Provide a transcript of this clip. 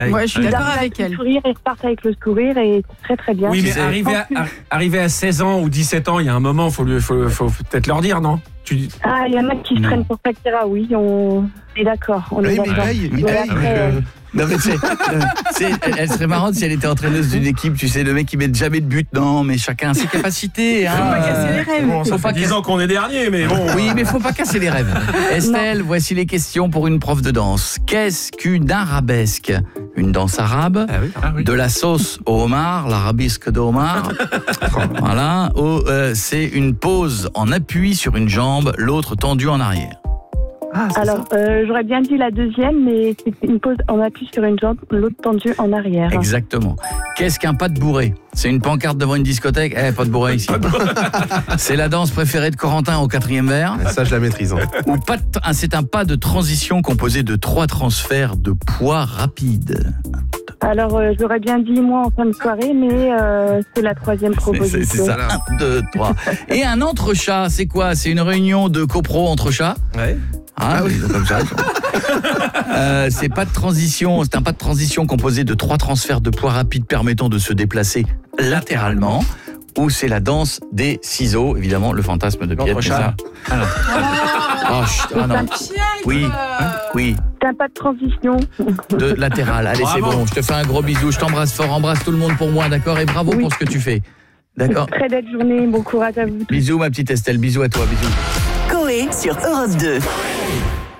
Ouais, je suis d'accord avec elle. Le sourire, ils repartent avec le sourire et c'est très très bien. Oui, mais arriver à 16 ans ou 17 ans, il y a un moment, faut peut-être leur dire, non? Ah, il y en a qui se prennent pour Shakira, oui, on est d'accord. On est d'accord. Non mais elle serait marrante si elle était entraîneuse d'une équipe, tu sais, le mec qui met jamais de but. Non, mais chacun a ses capacités. Faut pas casser les rêves. Bon, ça fait 10 ans qu'on est dernier, mais bon. Oui, mais faut pas casser les rêves. Estelle, voici les questions pour une prof de danse. Qu'est-ce qu'une arabesque? Une danse arabe, de la sauce au homard, l'arabesque de homard. Voilà. C'est une pose en appui sur une jambe, l'autre tendue en arrière. Alors, j'aurais bien dit la deuxième, mais c'est une pose en appui sur une jambe, l'autre tendue en arrière. Exactement. Qu'est-ce qu'un pas de bourré? C'est une pancarte devant une discothèque. Pas de bourré ici. C'est la danse préférée de Corentin au 4e vers. Ça, je la maîtrise. Ou c'est un pas de transition composé de 3 transferts de poids rapides. Alors, j'aurais bien dit moi en fin de soirée, mais c'est la 3e proposition. C'est ça, 1, 2, 3. Et un entre-chat, c'est quoi? C'est une réunion de copro entre chats. Ouais. Oui, comme ça. C'est pas de transition, c'est un pas de transition composé de 3 transferts de poids rapides permettant de se déplacer latéralement. Ou c'est la danse des ciseaux, évidemment, le fantasme de Piette. C'est un piège. Oui. C'est un pas de transition. De latéral. Allez, c'est bon, je te fais un gros bisou, je t'embrasse fort, embrasse tout le monde pour moi, d'accord? Et bravo pour ce que tu fais. D'accord? Très belle journée, bon courage à vous. Bisous ma petite Estelle, bisous à toi, bisous. Coé sur Europe 2.